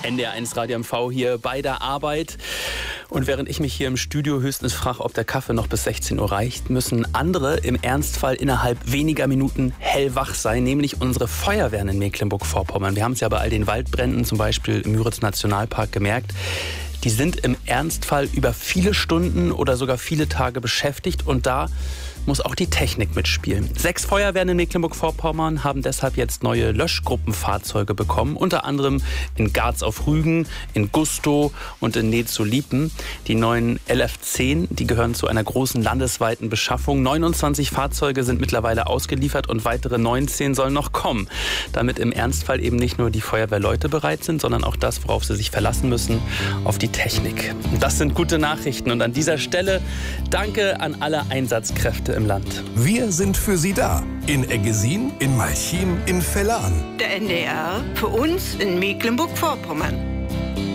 NDR1 Radio MV hier bei der Arbeit. Und während ich mich hier im Studio höchstens frage, ob der Kaffee noch bis 16 Uhr reicht, müssen andere im Ernstfall innerhalb weniger Minuten hellwach sein, nämlich unsere Feuerwehren in Mecklenburg-Vorpommern. Wir haben es ja bei all den Waldbränden, zum Beispiel im Müritz-Nationalpark, gemerkt. Die sind im Ernstfall über viele Stunden oder sogar viele Tage beschäftigt und da muss auch die Technik mitspielen. 6 Feuerwehren in Mecklenburg-Vorpommern haben deshalb jetzt neue Löschgruppenfahrzeuge bekommen, unter anderem in Garz auf Rügen, in Gustow und in Neetzow-Liepen. Die neuen LF10, die gehören zu einer großen landesweiten Beschaffung. 29 Fahrzeuge sind mittlerweile ausgeliefert und weitere 19 sollen noch kommen, damit im Ernstfall eben nicht nur die Feuerwehrleute bereit sind, sondern auch das, worauf sie sich verlassen müssen, auf die Technik. Und das sind gute Nachrichten und an dieser Stelle danke an alle Einsatzkräfte im Land. Wir sind für Sie da. In Eggesin, in Malchin, in Vellan. Der NDR für uns in Mecklenburg-Vorpommern.